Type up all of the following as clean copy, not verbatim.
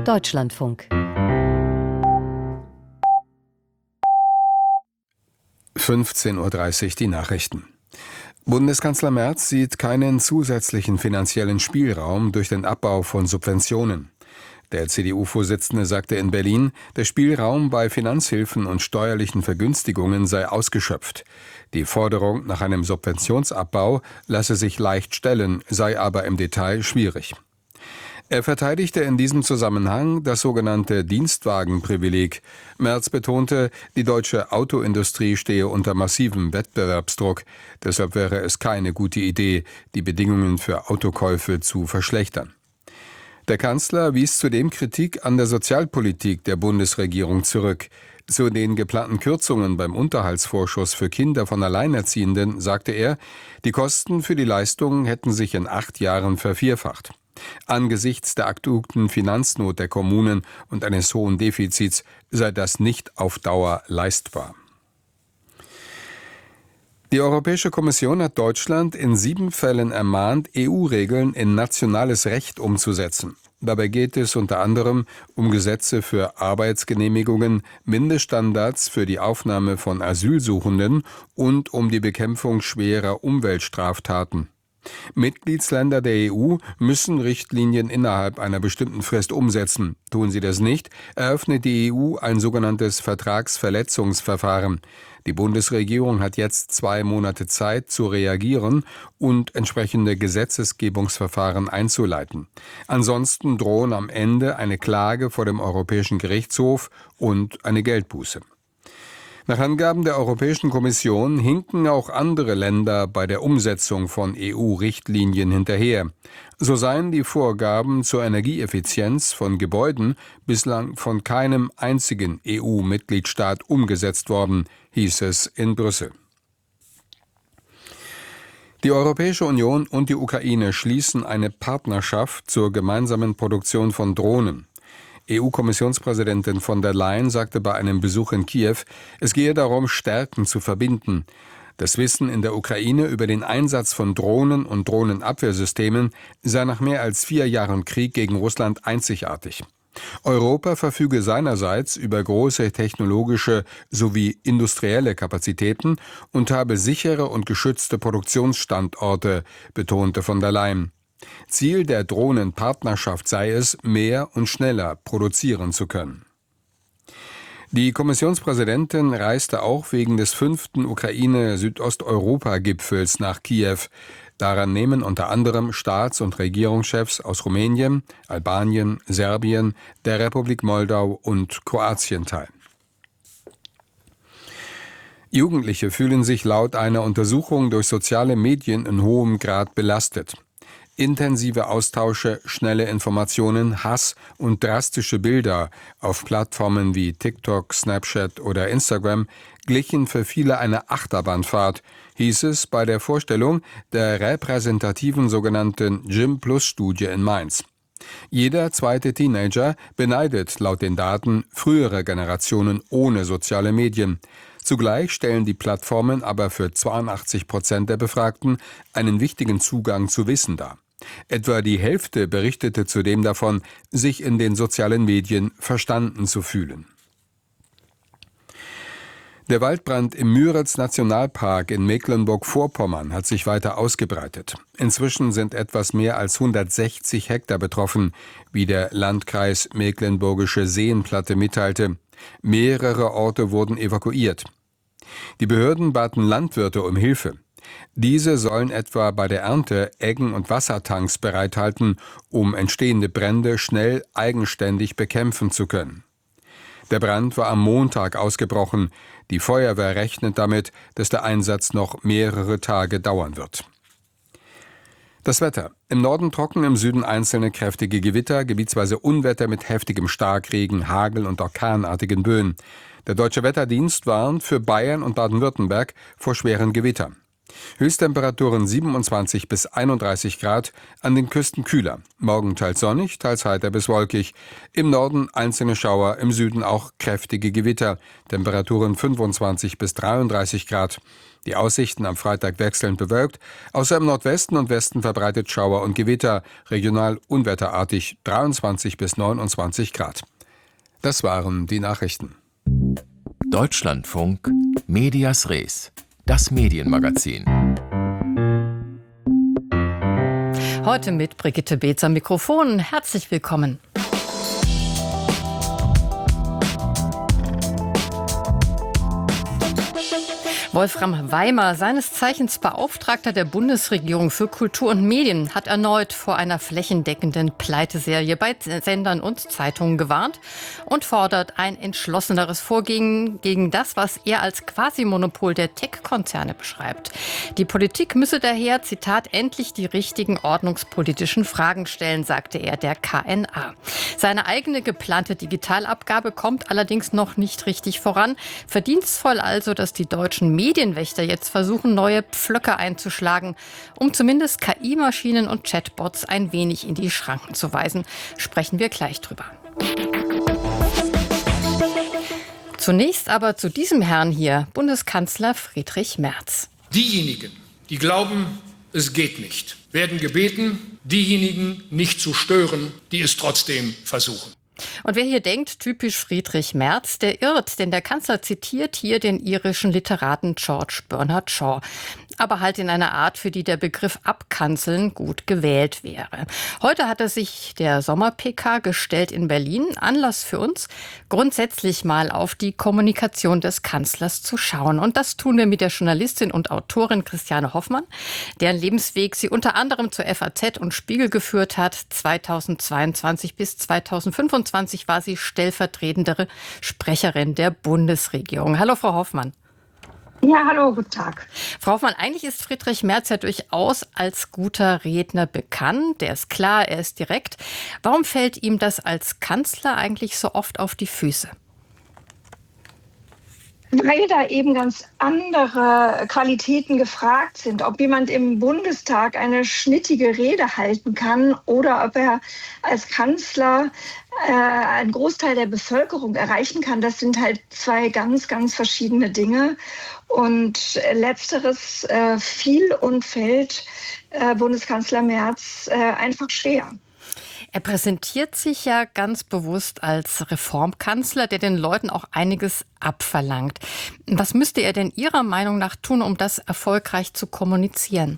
Deutschlandfunk. 15:30 Uhr die Nachrichten. Bundeskanzler Merz sieht keinen zusätzlichen finanziellen Spielraum durch den Abbau von Subventionen. Der CDU-Vorsitzende sagte in Berlin, der Spielraum bei Finanzhilfen und steuerlichen Vergünstigungen sei ausgeschöpft. Die Forderung nach einem Subventionsabbau lasse sich leicht stellen, sei aber im Detail schwierig. Er verteidigte in diesem Zusammenhang das sogenannte Dienstwagenprivileg. Merz betonte, die deutsche Autoindustrie stehe unter massivem Wettbewerbsdruck. Deshalb wäre es keine gute Idee, die Bedingungen für Autokäufe zu verschlechtern. Der Kanzler wies zudem Kritik an der Sozialpolitik der Bundesregierung zurück. Zu den geplanten Kürzungen beim Unterhaltsvorschuss für Kinder von Alleinerziehenden sagte er, die Kosten für die Leistungen hätten sich in 8 Jahren vervierfacht. Angesichts der akuten Finanznot der Kommunen und eines hohen Defizits sei das nicht auf Dauer leistbar. Die Europäische Kommission hat Deutschland in 7 Fällen ermahnt, EU-Regeln in nationales Recht umzusetzen. Dabei geht es unter anderem um Gesetze für Arbeitsgenehmigungen, Mindeststandards für die Aufnahme von Asylsuchenden und um die Bekämpfung schwerer Umweltstraftaten. Mitgliedsländer der EU müssen Richtlinien innerhalb einer bestimmten Frist umsetzen. Tun sie das nicht, eröffnet die EU ein sogenanntes Vertragsverletzungsverfahren. Die Bundesregierung hat jetzt 2 Monate Zeit zu reagieren und entsprechende Gesetzgebungsverfahren einzuleiten. Ansonsten drohen am Ende eine Klage vor dem Europäischen Gerichtshof und eine Geldbuße. Nach Angaben der Europäischen Kommission hinken auch andere Länder bei der Umsetzung von EU-Richtlinien hinterher. So seien die Vorgaben zur Energieeffizienz von Gebäuden bislang von keinem einzigen EU-Mitgliedstaat umgesetzt worden, hieß es in Brüssel. Die Europäische Union und die Ukraine schließen eine Partnerschaft zur gemeinsamen Produktion von Drohnen. EU-Kommissionspräsidentin von der Leyen sagte bei einem Besuch in Kiew, es gehe darum, Stärken zu verbinden. Das Wissen in der Ukraine über den Einsatz von Drohnen und Drohnenabwehrsystemen sei nach mehr als 4 Jahren Krieg gegen Russland einzigartig. Europa verfüge seinerseits über große technologische sowie industrielle Kapazitäten und habe sichere und geschützte Produktionsstandorte, betonte von der Leyen. Ziel der Drohnenpartnerschaft sei es, mehr und schneller produzieren zu können. Die Kommissionspräsidentin reiste auch wegen des 5. Ukraine-Südosteuropa-Gipfels nach Kiew. Daran nehmen unter anderem Staats- und Regierungschefs aus Rumänien, Albanien, Serbien, der Republik Moldau und Kroatien teil. Jugendliche fühlen sich laut einer Untersuchung durch soziale Medien in hohem Grad belastet. Intensive Austausche, schnelle Informationen, Hass und drastische Bilder auf Plattformen wie TikTok, Snapchat oder Instagram glichen für viele einer Achterbahnfahrt, hieß es bei der Vorstellung der repräsentativen sogenannten Gym-Plus-Studie in Mainz. Jeder zweite Teenager beneidet laut den Daten frühere Generationen ohne soziale Medien. Zugleich stellen die Plattformen aber für 82% der Befragten einen wichtigen Zugang zu Wissen dar. Etwa die Hälfte berichtete zudem davon, sich in den sozialen Medien verstanden zu fühlen. Der Waldbrand im Müritz-Nationalpark in Mecklenburg-Vorpommern hat sich weiter ausgebreitet. Inzwischen sind etwas mehr als 160 Hektar betroffen, wie der Landkreis Mecklenburgische Seenplatte mitteilte. Mehrere Orte wurden evakuiert. Die Behörden baten Landwirte um Hilfe. Diese sollen etwa bei der Ernte Eggen- und Wassertanks bereithalten, um entstehende Brände schnell eigenständig bekämpfen zu können. Der Brand war am Montag ausgebrochen. Die Feuerwehr rechnet damit, dass der Einsatz noch mehrere Tage dauern wird. Das Wetter. Im Norden trocken, im Süden einzelne kräftige Gewitter, gebietsweise Unwetter mit heftigem Starkregen, Hagel und orkanartigen Böen. Der Deutsche Wetterdienst warnt für Bayern und Baden-Württemberg vor schweren Gewittern. Höchsttemperaturen 27 bis 31 Grad, an den Küsten kühler. Morgen teils sonnig, teils heiter bis wolkig. Im Norden einzelne Schauer, im Süden auch kräftige Gewitter. Temperaturen 25 bis 33 Grad. Die Aussichten am Freitag wechselnd bewölkt, außer im Nordwesten und Westen verbreitet Schauer und Gewitter, regional unwetterartig 23 bis 29 Grad. Das waren die Nachrichten. Deutschlandfunk Medias Res, das Medienmagazin. Heute mit Brigitte Beetz am Mikrofon. Herzlich willkommen. Wolfram Weimer, seines Zeichens Beauftragter der Bundesregierung für Kultur und Medien, hat erneut vor einer flächendeckenden Pleiteserie bei Sendern und Zeitungen gewarnt und fordert ein entschlosseneres Vorgehen gegen das, was er als Quasi-Monopol der Tech-Konzerne beschreibt. Die Politik müsse daher, Zitat, endlich die richtigen ordnungspolitischen Fragen stellen, sagte er der KNA. Seine eigene geplante Digitalabgabe kommt allerdings noch nicht richtig voran. Verdienstvoll also, dass die deutschen Medienwächter jetzt versuchen, neue Pflöcke einzuschlagen, um zumindest KI-Maschinen und Chatbots ein wenig in die Schranken zu weisen. Sprechen wir gleich drüber. Zunächst aber zu diesem Herrn hier, Bundeskanzler Friedrich Merz. Diejenigen, die glauben, es geht nicht, werden gebeten, diejenigen nicht zu stören, die es trotzdem versuchen. Und wer hier denkt, typisch Friedrich Merz, der irrt, denn der Kanzler zitiert hier den irischen Literaten George Bernard Shaw. Aber halt in einer Art, für die der Begriff abkanzeln gut gewählt wäre. Heute hat er sich der Sommer-PK gestellt in Berlin. Anlass für uns, grundsätzlich mal auf die Kommunikation des Kanzlers zu schauen. Und das tun wir mit der Journalistin und Autorin Christiane Hoffmann, deren Lebensweg sie unter anderem zur FAZ und Spiegel geführt hat. 2022 bis 2025 war sie stellvertretende Sprecherin der Bundesregierung. Hallo, Frau Hoffmann. Ja, hallo, guten Tag. Frau Hoffmann, eigentlich ist Friedrich Merz ja durchaus als guter Redner bekannt. Der ist klar, er ist direkt. Warum fällt ihm das als Kanzler eigentlich so oft auf die Füße? Weil da eben ganz andere Qualitäten gefragt sind. Ob jemand im Bundestag eine schnittige Rede halten kann oder ob er als Kanzler einen Großteil der Bevölkerung erreichen kann, das sind halt zwei ganz, ganz verschiedene Dinge. Und letzteres fiel und fällt Bundeskanzler Merz einfach schwer. Er präsentiert sich ja ganz bewusst als Reformkanzler, der den Leuten auch einiges abverlangt. Was müsste er denn Ihrer Meinung nach tun, um das erfolgreich zu kommunizieren?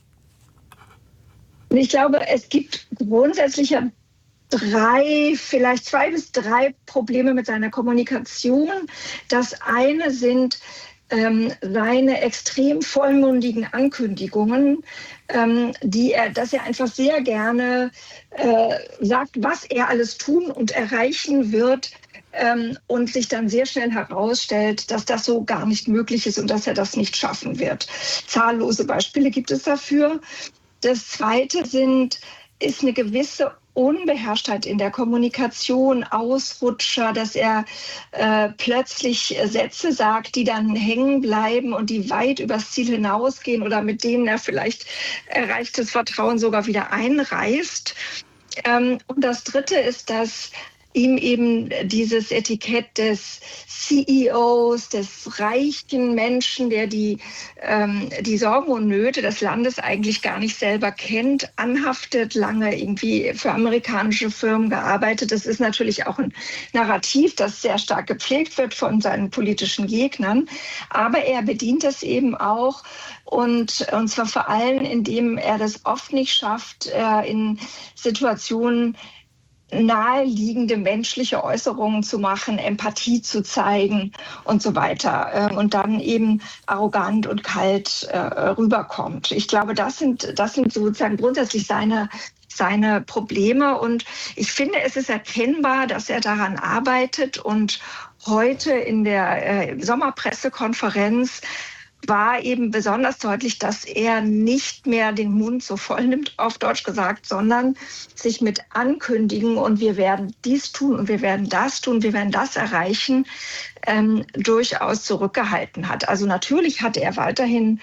Ich glaube, es gibt grundsätzlich ja vielleicht 2 bis 3 Probleme mit seiner Kommunikation. Das eine sind seine extrem vollmundigen Ankündigungen, dass er einfach sehr gerne sagt, was er alles tun und erreichen wird, und sich dann sehr schnell herausstellt, dass das so gar nicht möglich ist und dass er das nicht schaffen wird. Zahllose Beispiele gibt es dafür. Das Zweite ist eine gewisse Unbeherrschtheit in der Kommunikation, Ausrutscher, dass er plötzlich Sätze sagt, die dann hängen bleiben und die weit übers Ziel hinausgehen oder mit denen er vielleicht erreichtes Vertrauen sogar wieder einreißt. Und das Dritte ist, dass ihm eben dieses Etikett des CEOs, des reichen Menschen, der die Sorgen und Nöte des Landes eigentlich gar nicht selber kennt, anhaftet, lange irgendwie für amerikanische Firmen gearbeitet. Das ist natürlich auch ein Narrativ, das sehr stark gepflegt wird von seinen politischen Gegnern. Aber er bedient das eben auch und zwar vor allem, indem er das oft nicht schafft, in Situationen naheliegende menschliche Äußerungen zu machen, Empathie zu zeigen und so weiter und dann eben arrogant und kalt rüberkommt. Ich glaube, das sind sozusagen grundsätzlich seine Probleme und ich finde, es ist erkennbar, dass er daran arbeitet und heute in der Sommerpressekonferenz war eben besonders deutlich, dass er nicht mehr den Mund so voll nimmt, auf Deutsch gesagt, sondern sich mit Ankündigen und wir werden dies tun und wir werden das tun, wir werden das erreichen, durchaus zurückgehalten hat. Also natürlich hatte er weiterhin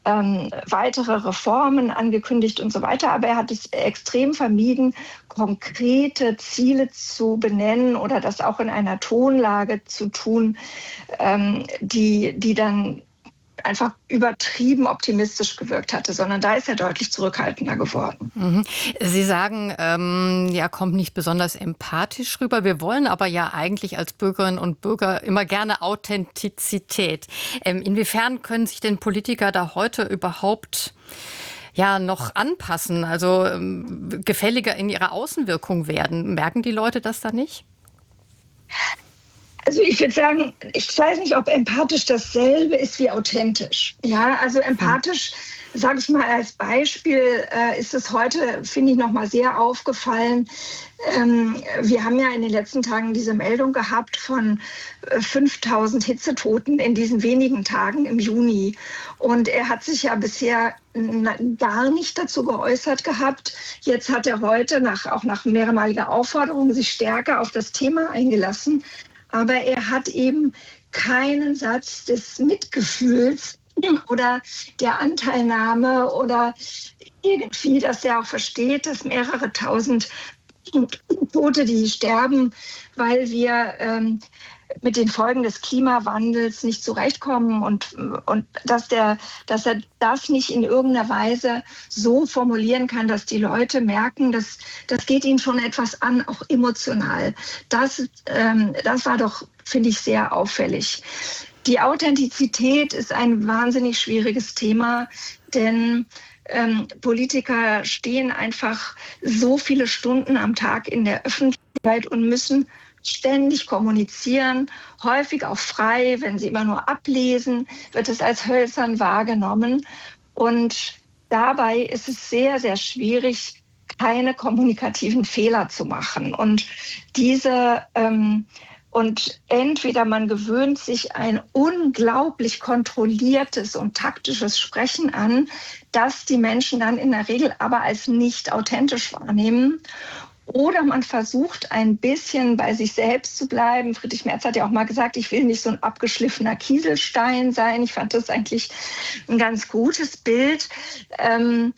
weitere Reformen angekündigt und so weiter. Aber er hat es extrem vermieden, konkrete Ziele zu benennen oder das auch in einer Tonlage zu tun, die dann einfach übertrieben optimistisch gewirkt hatte, sondern da ist er deutlich zurückhaltender geworden. Mhm. Sie sagen, ja, kommt nicht besonders empathisch rüber. Wir wollen aber ja eigentlich als Bürgerinnen und Bürger immer gerne Authentizität. Inwiefern können sich denn Politiker da heute überhaupt noch anpassen, also gefälliger in ihrer Außenwirkung werden? Merken die Leute das da nicht? Also ich würde sagen, ich weiß nicht, ob empathisch dasselbe ist wie authentisch. Ja, also empathisch, sage ich mal als Beispiel, ist es heute, finde ich, noch mal sehr aufgefallen. Wir haben ja in den letzten Tagen diese Meldung gehabt von 5000 Hitzetoten in diesen wenigen Tagen im Juni. Und er hat sich ja bisher gar nicht dazu geäußert gehabt. Jetzt hat er heute, auch nach mehrmaliger Aufforderung, sich stärker auf das Thema eingelassen. Aber er hat eben keinen Satz des Mitgefühls oder der Anteilnahme oder irgendwie, dass er auch versteht, dass mehrere tausend Tote, die sterben, weil wir mit den Folgen des Klimawandels nicht zurechtkommen und dass er das nicht in irgendeiner Weise so formulieren kann, dass die Leute merken, das geht ihnen schon etwas an, auch emotional. Das war doch, finde ich, sehr auffällig. Die Authentizität ist ein wahnsinnig schwieriges Thema, denn Politiker stehen einfach so viele Stunden am Tag in der Öffentlichkeit und müssen ständig kommunizieren, häufig auch frei. Wenn sie immer nur ablesen, wird es als hölzern wahrgenommen. Und dabei ist es sehr, sehr schwierig, keine kommunikativen Fehler zu machen. Und entweder man gewöhnt sich ein unglaublich kontrolliertes und taktisches Sprechen an, das die Menschen dann in der Regel aber als nicht authentisch wahrnehmen. Oder man versucht ein bisschen bei sich selbst zu bleiben. Friedrich Merz hat ja auch mal gesagt, ich will nicht so ein abgeschliffener Kieselstein sein. Ich fand das eigentlich ein ganz gutes Bild. Dann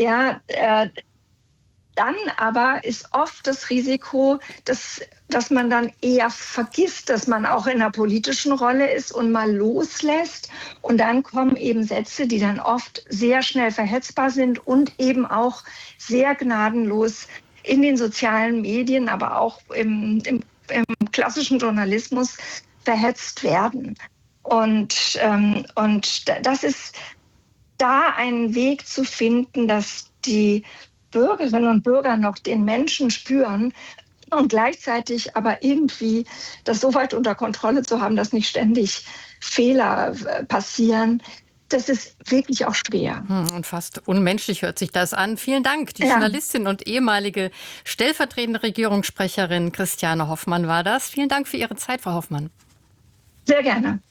aber ist oft das Risiko, dass man dann eher vergisst, dass man auch in einer politischen Rolle ist und mal loslässt. Und dann kommen eben Sätze, die dann oft sehr schnell verhetzbar sind und eben auch sehr gnadenlos in den sozialen Medien, aber auch im klassischen Journalismus verhetzt werden. Und das ist da einen Weg zu finden, dass die Bürgerinnen und Bürger noch den Menschen spüren und gleichzeitig aber irgendwie das so weit unter Kontrolle zu haben, dass nicht ständig Fehler passieren. Das ist wirklich auch schwer. Und fast unmenschlich hört sich das an. Vielen Dank. Die Journalistin und ehemalige stellvertretende Regierungssprecherin Christiane Hoffmann war das. Vielen Dank für Ihre Zeit, Frau Hoffmann. Sehr gerne.